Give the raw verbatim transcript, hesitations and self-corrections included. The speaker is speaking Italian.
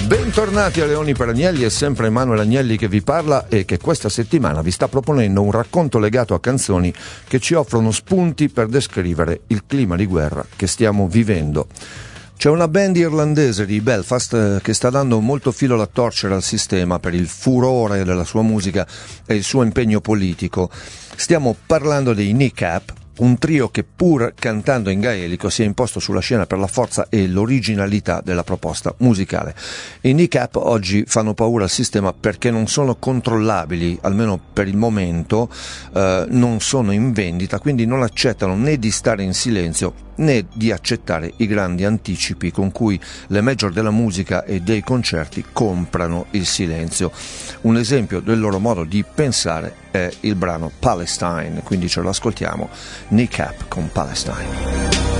Bentornati a Leoni per Agnelli, è sempre Emanuele Agnelli che vi parla e che questa settimana vi sta proponendo un racconto legato a canzoni che ci offrono spunti per descrivere il clima di guerra che stiamo vivendo. C'è una band irlandese di Belfast che sta dando molto filo alla torcere al sistema per il furore della sua musica e il suo impegno politico. Stiamo parlando dei Kneecap, un trio che pur cantando in gaelico si è imposto sulla scena per la forza e l'originalità della proposta musicale. I Kneecap oggi fanno paura al sistema perché non sono controllabili, almeno per il momento, eh, non sono in vendita, quindi non accettano né di stare in silenzio né di accettare i grandi anticipi con cui le major della musica e dei concerti comprano il silenzio. Un esempio del loro modo di pensare è il brano Palestine, quindi ce lo ascoltiamo. Kneecap con Palestine.